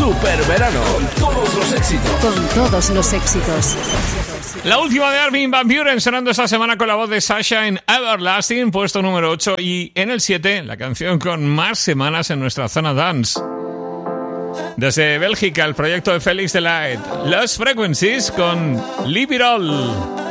Super Verano, con todos los éxitos. Con todos los éxitos. La última de Armin van Buuren sonando esta semana con la voz de Sasha en Everlasting, puesto número 8. Y en el 7, la canción con más semanas en nuestra zona dance. Desde Bélgica, el proyecto de Félix Delight, Lost Frequencies con Leave It All.